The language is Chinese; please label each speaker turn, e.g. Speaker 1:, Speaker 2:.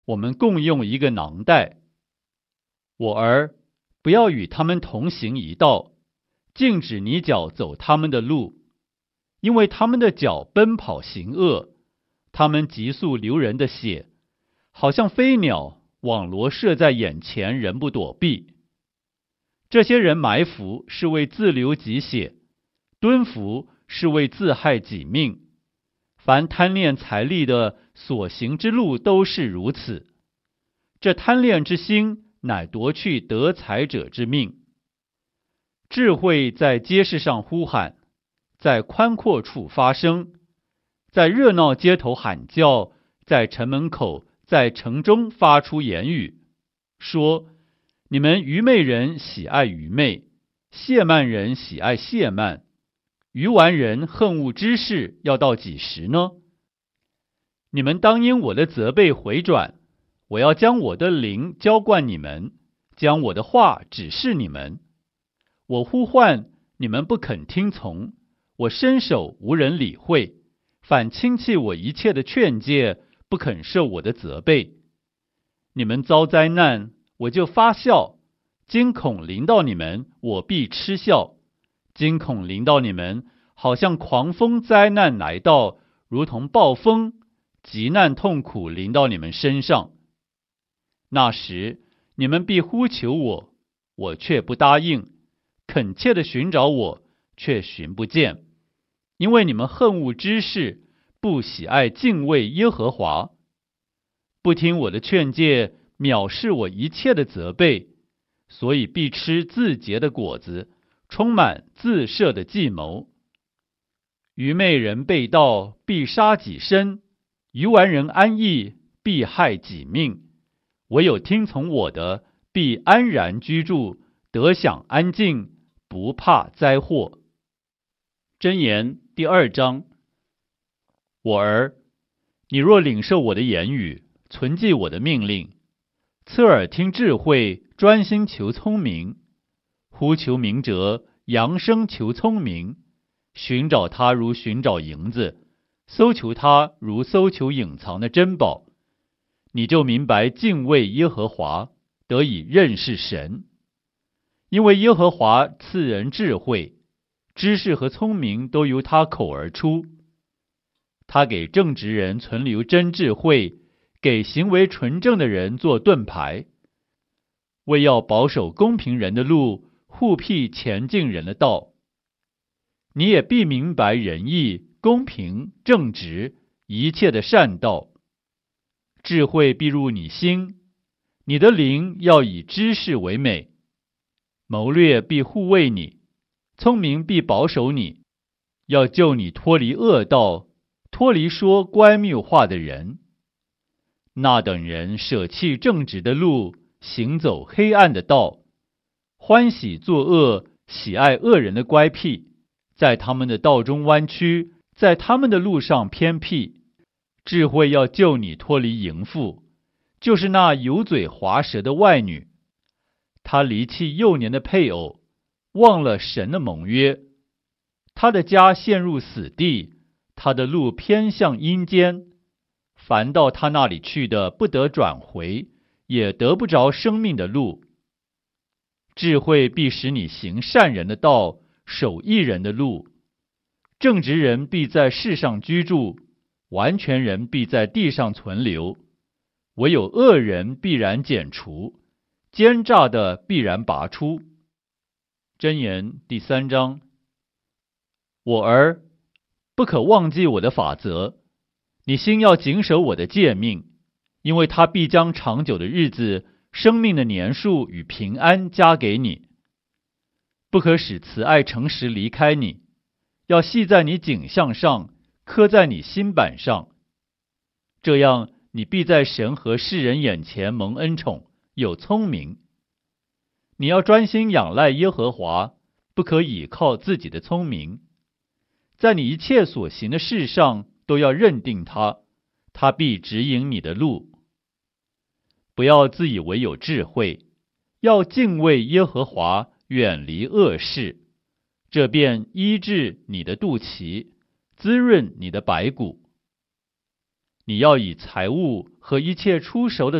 Speaker 1: 我们共用一个囊袋。我儿，不要与他们同行一道，禁止你脚走他们的路，因为他们的脚奔跑行恶，他们急速流人的血，好像飞鸟，网罗射在眼前，人不躲避。这些人埋伏是为自流己血，蹲伏是为自害己命。凡贪恋财力的所行之路都是如此。这贪恋之心，乃夺去得财者之命。智慧在街市上呼喊，在宽阔处发声，在热闹街头喊叫，在城门口，在城中发出言语，说：你们愚昧人喜爱愚昧，亵慢人喜爱亵慢，愚顽人恨恶知识，要到几时呢？你们当因我的责备回转，我要将我的灵浇灌你们，将我的话指示你们。我呼唤，你们不肯听从，我伸手，无人理会，反轻弃我一切的劝诫，不肯受我的责备。你们遭灾难，我就发笑；惊恐临到你们，我必嗤笑。惊恐临到你们，好像狂风灾难来到，如同暴风，急难痛苦临到你们身上。那时，你们必呼求我，我却不答应；恳切地寻找我，却寻不见。因为你们恨恶知识，不喜爱敬畏耶和华，不听我的劝诫，藐视我一切的责备，所以必吃自结的果子，充满自设的计谋。愚昧人背道，必杀己身；愚顽人安逸，必害己命。唯有听从我的，必安然居住，得享安静，不怕灾祸。箴言第2章。我儿，你若领受我的言语，存记我的命令，侧耳听智慧，专心求聪明，呼求明哲，扬声求聪明，寻找他如寻找银子，搜求他如搜求隐藏的珍宝，你就明白敬畏耶和华，得以认识神。因为耶和华赐人智慧，知识和聪明都由他口而出。他给正直人存留真智慧，给行为纯正的人做盾牌，为要保守公平人的路，护庇前进人的道。你也必明白仁义、公平、正直，一切的善道。智慧必入你心，你的灵要以知识为美。谋略必护卫你，聪明必保守你，要救你脱离恶道，脱离说乖谬话的人。那等人舍弃正直的路，行走黑暗的道，欢喜作恶，喜爱恶人的乖僻，在他们的道中弯曲，在他们的路上偏僻。智慧要救你脱离淫妇，就是那油嘴滑舌的外女。她离弃幼年的配偶，忘了神的盟约。她的家陷入死地，她的路偏向阴间。凡到她那里去的，不得转回，也得不着生命的路。智慧必使你行善人的道，守义人的路。正直人必在世上居住，完全人必在地上存留。唯有恶人必然剪除，奸诈的必然拔出。箴言第3章。我儿，不可忘记我的法则，你心要谨守我的诫命，因为他必将长久的日子、生命的年数与平安加给你。不可使慈爱诚实离开你，要系在你颈项上，刻在你心板上。这样，你必在神和世人眼前蒙恩宠，有聪明。你要专心仰赖耶和华，不可倚靠自己的聪明。在你一切所行的事上，都要认定他，他必指引你的路。不要自以为有智慧，要敬畏耶和华，远离恶事，这便医治你的肚脐，滋润你的白骨。 你要以财物和一切出熟的